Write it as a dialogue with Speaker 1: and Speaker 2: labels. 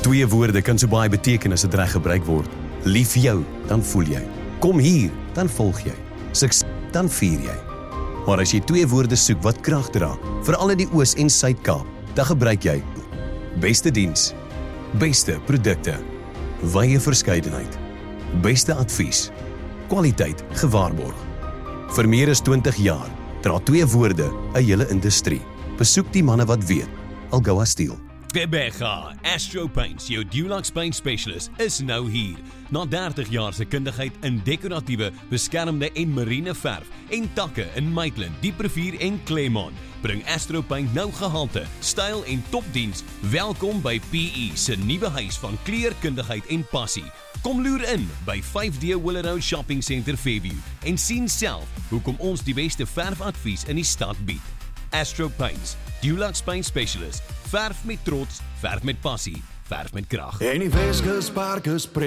Speaker 1: 2 woorde kan so baie beteken as dit reg gebruik word. Lief jou, dan voel jy. Kom hier, dan volg jy. Sukses, dan vier jy. Maar as jy 2 woorde soek wat krag dra, veral in die Oos- en Suid-Kaap, dan gebruik jy beste diens, beste produkte, wye verskeidenheid, beste advies, kwaliteit gewaarborg. Vir meer as 20 jaar dra 2 woorde 'n hele industrie. Besoek die manne wat weet. Algoa Steel.
Speaker 2: Quebeca, Astro Paints, jou Dulux Paint Specialist, is nou hier. Na 30 jaar se kundigheid in dekoratiewe, beskermde en marine verf en takke in Maitland, Dieprevier en Claremont, bring Astro Paint nou gehalte, styl en topdiens. Welkom by PE se nuwe huis van kleurkundigheid en passie. Kom loer in by 5D Willow Shopping Centre Fairview en sien self hoekom ons die beste verfadvies in die stad bied. Astro Paints, Dulux Paint Specialist. Verf met trots, verf met passie, verf met krag.
Speaker 3: En die Weskus Park is